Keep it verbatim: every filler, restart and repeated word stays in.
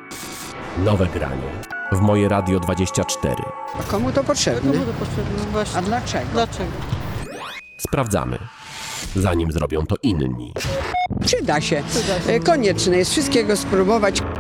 Nowe granie w Moje Radio dwadzieścia cztery. A komu to potrzebne? Komu to potrzebne? Właśnie. A dlaczego? Dlaczego? Sprawdzamy, zanim zrobią to inni. Przyda się. Przyda się. E, Konieczne jest wszystkiego spróbować.